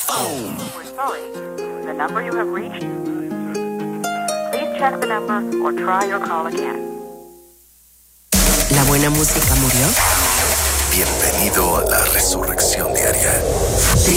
We're sorry. The number you have reached. Please check the number or try your call again. ¿La buena música murió? Bienvenido a la resurrección diaria.